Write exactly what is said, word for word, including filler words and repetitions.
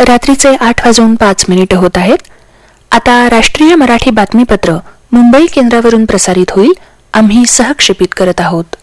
रात्रीचे आठ वाजून पाच मिनिटे होत आहेत. आता राष्ट्रीय मराठी बातमीपत्र मुंबई केंद्रावरून प्रसारित होईल. आम्ही सहक्षेपित करत आहोत.